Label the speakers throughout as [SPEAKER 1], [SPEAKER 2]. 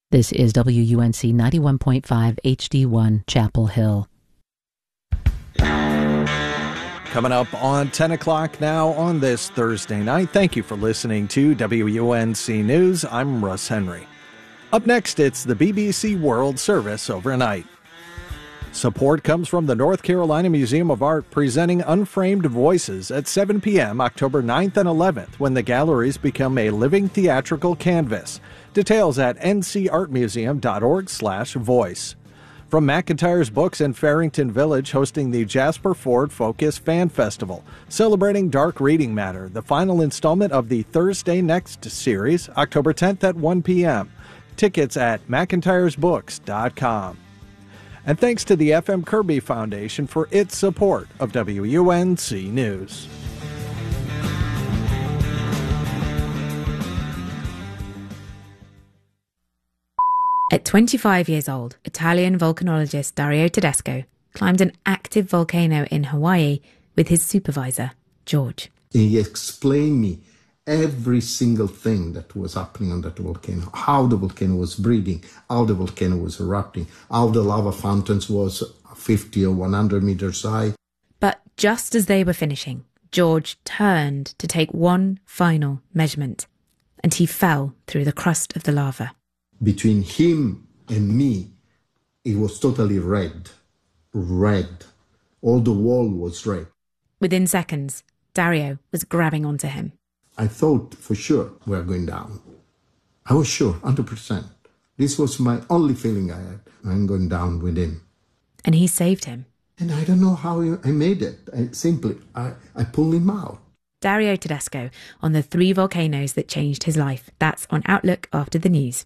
[SPEAKER 1] This is WUNC 91.5 HD1 Chapel Hill.
[SPEAKER 2] Coming up on 10 o'clock now on this Thursday night. Thank you for listening to WUNC News. I'm Russ Henry. Up next, it's the BBC World Service overnight. Support comes from the North Carolina Museum of Art presenting Unframed Voices at 7 p.m. October 9th and 11th when the galleries become a living theatrical canvas. Details at ncartmuseum.org/voice. From McIntyre's Books in Farrington Village hosting the Jasper Ford Focus Fan Festival, celebrating dark reading matter, the final installment of the Thursday Next series, October 10th at 1 p.m. Tickets at mcintyresbooks.com. And thanks to the FM Kirby Foundation for its support of WUNC News.
[SPEAKER 3] At 25 years old, Italian volcanologist Dario Tedesco climbed an active volcano in Hawaii with his supervisor, George.
[SPEAKER 4] He explained me every single thing that was happening on that volcano, how the volcano was breathing, how the volcano was erupting, how the lava fountains was 50 or 100 meters high.
[SPEAKER 3] But just as they were finishing, George turned to take one final measurement, and he fell through the crust of the lava.
[SPEAKER 4] Between him and me, it was totally red. All the wall was red.
[SPEAKER 3] Within seconds, Dario was grabbing onto him.
[SPEAKER 4] I thought for sure we were going down. I was sure, 100%. This was my only feeling I had. I'm going down with him.
[SPEAKER 3] And he saved him.
[SPEAKER 4] And I don't know how I made it. I pulled him out.
[SPEAKER 3] Dario Tedesco on the 3 volcanoes that changed his life. That's on Outlook after the news.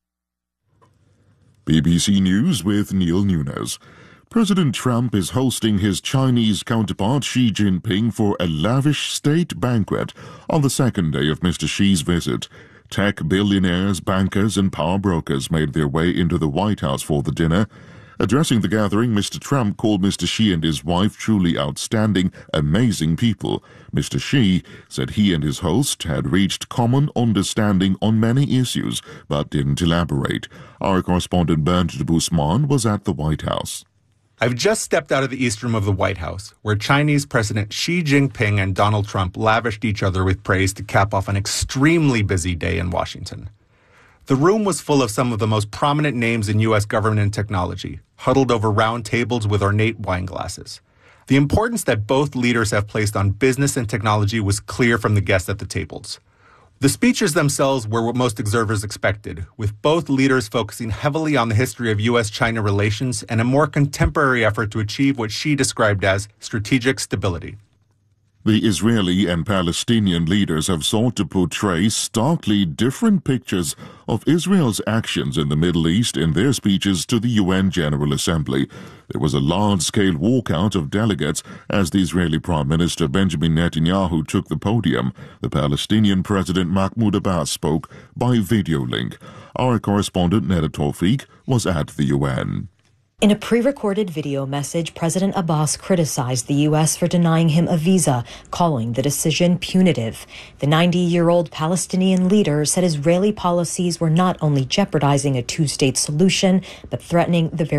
[SPEAKER 5] BBC News with Neil Nunes. President Trump is hosting his Chinese counterpart Xi Jinping for a lavish state banquet on the second day of Mr. Xi's visit. Tech billionaires, bankers and power brokers made their way into the White House for the dinner. Addressing the gathering, Mr. Trump called Mr. Xi and his wife truly outstanding, amazing people. Mr. Xi said he and his host had reached common understanding on many issues, but didn't elaborate. Our correspondent Bernd de Busman was at the White House.
[SPEAKER 6] I've just stepped out of the East Room of the White House, where Chinese President Xi Jinping and Donald Trump lavished each other with praise to cap off an extremely busy day in Washington. The room was full of some of the most prominent names in U.S. government and technology, huddled over round tables with ornate wine glasses. The importance that both leaders have placed on business and technology was clear from the guests at the tables. The speeches themselves were what most observers expected, with both leaders focusing heavily on the history of U.S.-China relations and a more contemporary effort to achieve what Xi described as strategic stability.
[SPEAKER 5] The Israeli and Palestinian leaders have sought to portray starkly different pictures of Israel's actions in the Middle East in their speeches to the UN General Assembly. There was a large-scale walkout of delegates as the Israeli Prime Minister Benjamin Netanyahu took the podium. The Palestinian President Mahmoud Abbas spoke by video link. Our correspondent Neda Tawfiq was at the UN.
[SPEAKER 7] In a pre-recorded video message, President Abbas criticized the U.S. for denying him a visa, calling the decision punitive. The 90-year-old Palestinian leader said Israeli policies were not only jeopardizing a two-state solution, but threatening the very